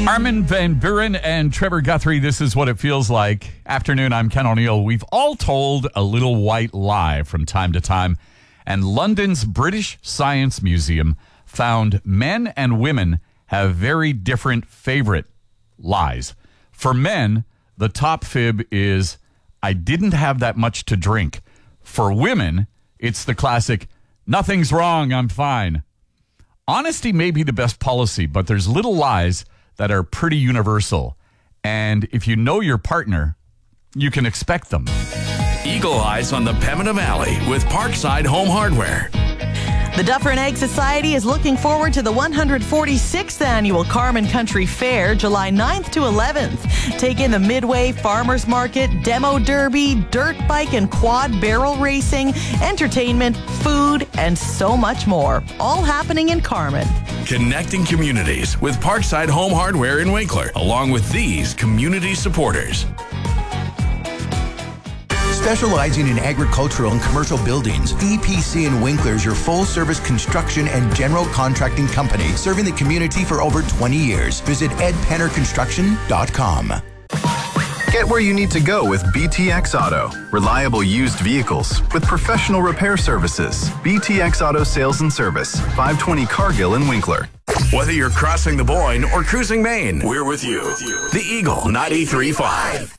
Armin van Buuren and Trevor Guthrie, this is what it feels like. Afternoon, I'm Ken O'Neill. We've all told a little white lie from time to time, and London's British Science Museum found men and women have very different favorite lies. For men, the top fib is, I didn't have that much to drink. For women, it's the classic, nothing's wrong, I'm fine. Honesty may be the best policy, but there's little lies that are pretty universal. And if you know your partner, you can expect them. Eagle Eyes on the Pembina Valley with Parkside Home Hardware. The Dufferin Egg Society is looking forward to the 146th annual Carman Country Fair, July 9th to 11th. Take in the Midway Farmers Market, Demo Derby, dirt bike and quad barrel racing, entertainment, food, and so much more. All happening in Carman. Connecting communities with Parkside Home Hardware in Winkler, along with these community supporters. Specializing in agricultural and commercial buildings, EPC in Winkler is your full-service construction and general contracting company, serving the community for over 20 years. Visit edpennerconstruction.com. Get where you need to go with BTX Auto. Reliable used vehicles with professional repair services. BTX Auto Sales and Service, 520 Cargill in Winkler. Whether you're crossing the Boyne or cruising Maine, we're with you. The Eagle 93.5.